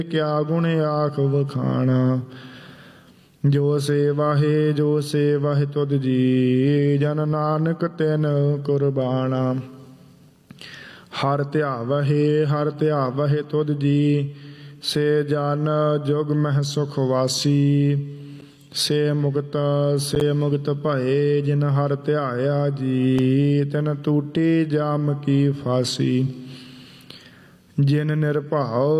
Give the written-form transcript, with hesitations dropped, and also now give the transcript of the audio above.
क्या गुण आख वखाना। जो सेवाहे तुध जी, जन नानक तिन कुर्बाना। हर ध्यावहे तुध जी, से जन जुग मह सुख वासी। से मुक्त भये, जिन हर ध्याया जी, तिन टूटी जाम की फांसी। जिन निर्भाव